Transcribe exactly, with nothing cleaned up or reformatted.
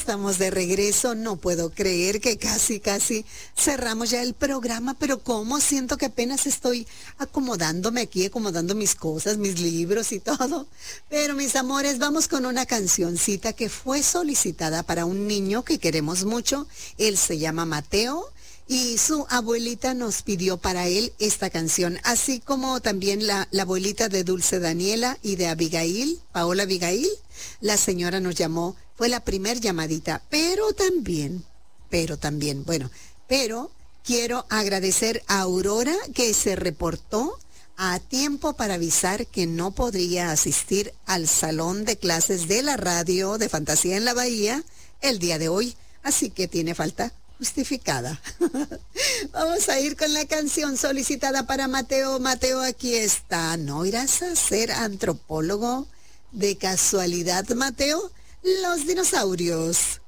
estamos de regreso. No puedo creer que casi, casi cerramos ya el programa, pero cómo siento que apenas estoy acomodándome aquí, acomodando mis cosas, mis libros y todo. Pero mis amores, vamos con una cancioncita que fue solicitada para un niño que queremos mucho. Él se llama Mateo. Y su abuelita nos pidió para él esta canción, así como también la, la abuelita de Dulce Daniela y de Abigail, Paola Abigail. La señora nos llamó, fue la primer llamadita, pero también, pero también, bueno, pero quiero agradecer a Aurora que se reportó a tiempo para avisar que no podría asistir al salón de clases de la radio de Fantasía en la Bahía el día de hoy, así que tiene falta justificada. Vamos a ir con la canción solicitada para Mateo. Mateo, aquí está. ¿No irás a ser antropólogo de casualidad, Mateo? Los dinosaurios.